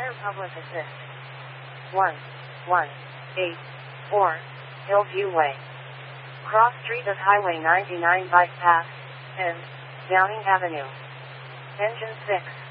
Fire Public Assist. 1184 Hillview Way. Cross Street of Highway 99 Bike Path, and Downing Avenue. Engine 6.